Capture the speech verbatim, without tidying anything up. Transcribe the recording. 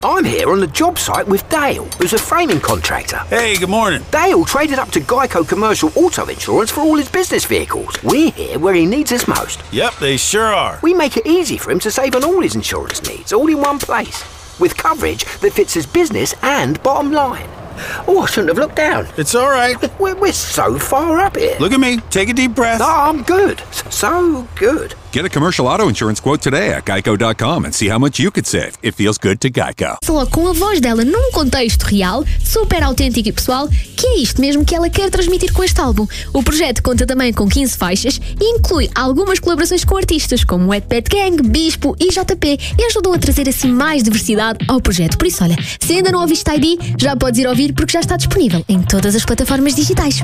I'm here on the job site with Dale, who's a framing contractor. Hey, good morning. Dale traded up to Geico Commercial Auto Insurance for all his business vehicles. We're here where he needs us most. Yep, they sure are. We make it easy for him to save on all his insurance needs, all in one place, with coverage that fits his business and bottom line. Oh, I shouldn't have looked down. It's all right. We're, we're so far up here. Look at me. Take a deep breath. No, I'm good. So good. Get a commercial auto insurance quote today at geico dot com and see how much you could save. It feels good to Geico. Falou com a voz dela num contexto real, super autêntico e pessoal, que é isto mesmo que ela quer transmitir com este álbum. O projeto conta também com quinze faixas e inclui algumas colaborações com artistas como Wet Pet Gang, Bispo e J P e ajudam a trazer assim mais diversidade ao projeto. Por isso, olha, se ainda não ouviste I D, já podes ir ouvir porque já está disponível em todas as plataformas digitais.